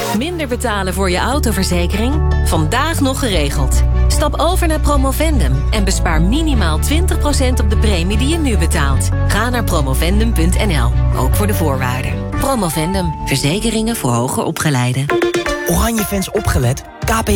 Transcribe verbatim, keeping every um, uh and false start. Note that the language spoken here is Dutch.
Minder betalen voor je autoverzekering? Vandaag nog geregeld. Stap over naar Promovendum en bespaar minimaal twintig procent op de premie die je nu betaalt. Ga naar promovendum punt n l, ook voor de voorwaarden. Promovendum, verzekeringen voor hoger opgeleiden. Oranje fans opgelet. K P